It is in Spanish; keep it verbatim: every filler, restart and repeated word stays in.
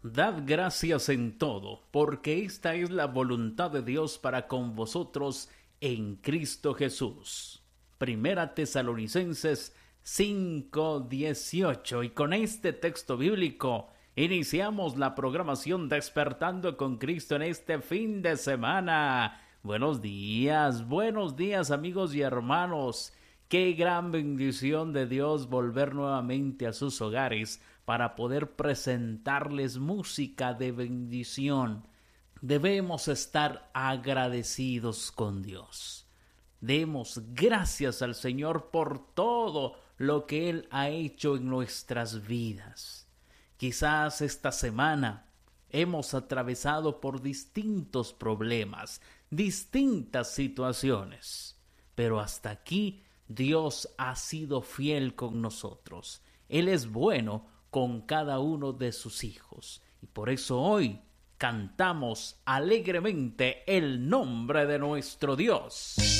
Dad gracias en todo, porque esta es la voluntad de Dios para con vosotros en Cristo Jesús. Primera Tesalonicenses cinco dieciocho. Y con este texto bíblico iniciamos la programación Despertando con Cristo en este fin de semana. Buenos días, buenos días amigos y hermanos. Qué gran bendición de Dios volver nuevamente a sus hogares para poder presentarles música de bendición. Debemos estar agradecidos con Dios. Demos gracias al Señor por todo lo que Él ha hecho en nuestras vidas. Quizás esta semana hemos atravesado por distintos problemas, distintas situaciones, pero hasta aquí Dios ha sido fiel con nosotros. Él es bueno con cada uno de sus hijos. Y por eso hoy cantamos alegremente el nombre de nuestro Dios.